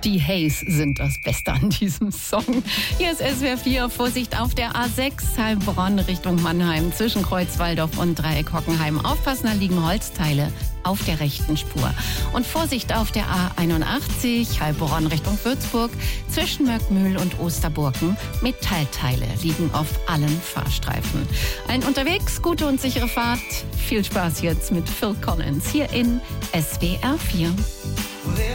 Die Hays sind das Beste an diesem Song. Hier ist SWR 4. Vorsicht auf der A6 Heilbronn Richtung Mannheim zwischen Kreuz Walldorf und Dreieck Hockenheim. Aufpassen, da liegen Holzteile auf der rechten Spur. Und Vorsicht auf der A81 Heilbronn Richtung Würzburg zwischen Möckmühl und Osterburken. Metallteile liegen auf allen Fahrstreifen. Allen unterwegs, gute und sichere Fahrt. Viel Spaß jetzt mit Phil Collins hier in SWR 4.